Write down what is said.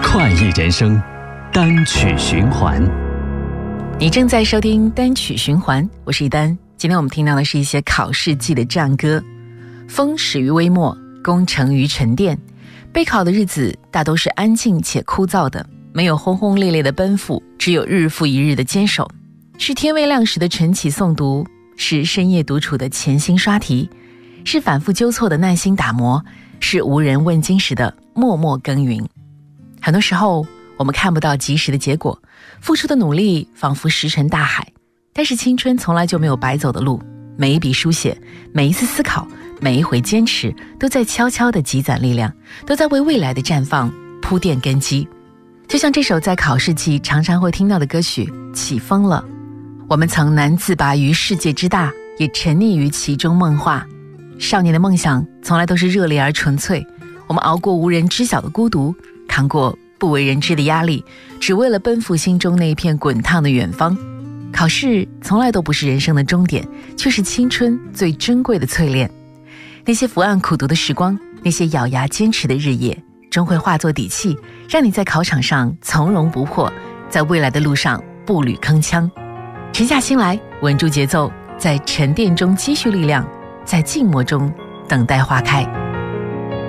快意人生，单曲循环。 你正在收听单曲循环，我是一丹。今天我们听到的是一些考试季的战歌。风始于微末，功成于沉淀。备考的日子大都是安静且枯燥的，没有轰轰烈烈的奔赴，只有日复一日的坚守。是天未亮时的晨起诵读，是深夜独处的潜心刷题，是反复纠错的耐心打磨，是无人问津时的默默耕耘。很多时候我们看不到及时的结果，付出的努力仿佛石沉大海，但是青春从来就没有白走的路，每一笔书写，每一次思考，每一回坚持，都在悄悄地积攒力量，都在为未来的绽放铺垫根基。就像这首在考试季常常会听到的歌曲《起风了》，我们曾难自拔于世界之大，也沉溺于其中梦话。少年的梦想从来都是热烈而纯粹，我们熬过无人知晓的孤独，扛过不为人知的压力，只为了奔赴心中那一片滚烫的远方。考试从来都不是人生的终点，却是青春最珍贵的淬炼。那些伏案苦读的时光，那些咬牙坚持的日夜，终会化作底气，让你在考场上从容不迫，在未来的路上步履铿锵。沉下心来，稳住节奏，在沉淀中积蓄力量，在静默中等待花开。